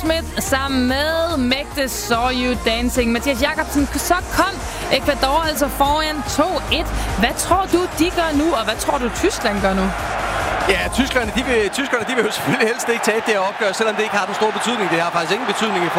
Schmidt sammen med Mægte Saw You Dancing. Mathias Jakobsen, så kom Ecuador altså foran 2-1. Hvad tror du, de gør nu, og hvad tror du, Tyskland gør nu? Ja, tyskerne de vil jo selvfølgelig helst ikke tabe det her opgør, selvom det ikke har den store betydning. Det har faktisk ingen betydning i